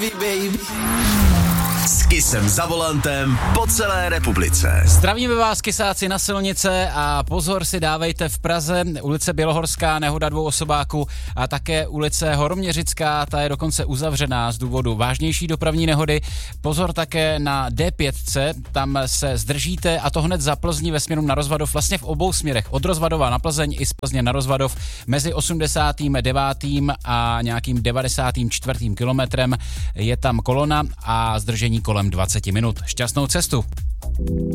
baby, baby. S Kissem za volantem po celé republice. Zdravíme vás, kysáci, na silnice a pozor si dávejte v Praze. Ulice Bělohorská, nehoda 2 osobáků a také ulice Horoměřická, ta je dokonce uzavřená z důvodu vážnější dopravní nehody. Pozor také na D5, tam se zdržíte a to hned za Plzní ve směru na Rozvadov, vlastně v obou směrech, od Rozvadova na Plzeň i z Plzně na Rozvadov, mezi 89. a nějakým 94. kilometrem je tam kolona a zdržení kolem 20 minut. Šťastnou cestu.